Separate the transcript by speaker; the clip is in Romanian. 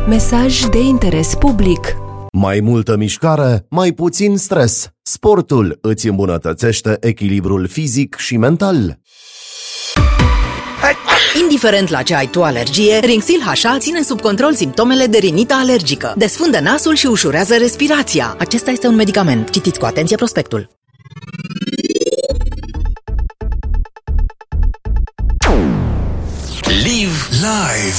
Speaker 1: Mesaj de interes public.
Speaker 2: Mai multă mișcare, mai puțin stres. Sportul îți îmbunătățește echilibrul fizic și mental.
Speaker 3: Indiferent la ce ai tu alergie, Rinxil HA ține sub control simptomele de rinită alergică. Desfundă nasul și ușurează respirația. Acesta este un medicament. Citiți cu atenție prospectul.
Speaker 4: Live live.